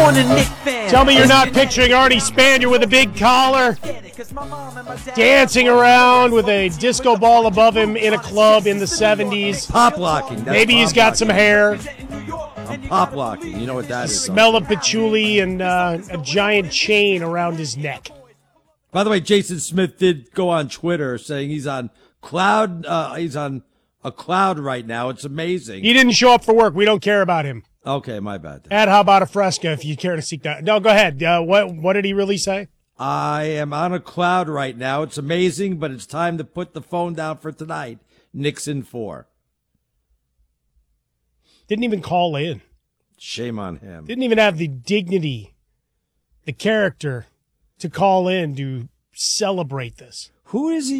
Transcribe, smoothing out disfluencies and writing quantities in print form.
Tell me you're not picturing Arnie Spanier with a big collar, dancing around with a disco ball above him in a club in the 70s. Pop locking. Maybe he's got some hair. I'm pop locking. You know what that is. Smell of patchouli and a giant chain around his neck. By the way, Jason Smith did go on Twitter saying he's on cloud. He's on a cloud right now. It's amazing. He didn't show up for work. We don't care about him. Okay, my bad. Add how about a fresca if you care to seek that. No, go ahead. What did he really say? I am on a cloud right now. It's amazing, but it's time to put the phone down for tonight. Nixon 4. Didn't even call in. Shame on him. Didn't even have the dignity, the character to call in to celebrate this. Who is he?